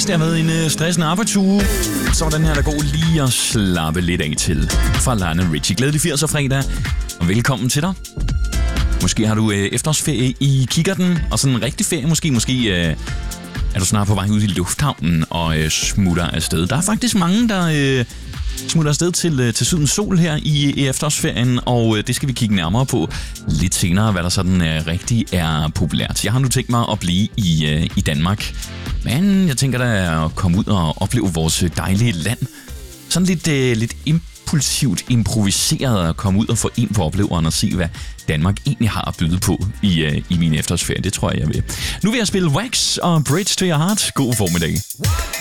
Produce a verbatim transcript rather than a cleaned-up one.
Hvis det har været en øh, stressende arbejdsuge, så er den her, der går lige at slappe lidt af til. Fra Lionel Richie. Glædelig firsdag fredag, og velkommen til dig. Måske har du øh, efterårsferie i kikkerten, og sådan en rigtig ferie måske. Måske øh, er du snart på vej ud i lufthavnen og øh, smutter afsted. Der er faktisk mange, der øh, smutter afsted til, øh, til sydens sol her i, i efterårsferien, og øh, det skal vi kigge nærmere på lidt senere, hvad der sådan øh, rigtig er populært. Jeg har nu tænkt mig at blive i, øh, i Danmark, men jeg tænker da at komme ud og opleve vores dejlige land. Sådan lidt, øh, lidt impulsivt improviseret at komme ud og få ind på opleveren og se, hvad Danmark egentlig har at byde på i, øh, i min efterårsferie. Det tror jeg, jeg vil. Nu vil jeg spille Wax og Bridge to Your Heart. God formiddag.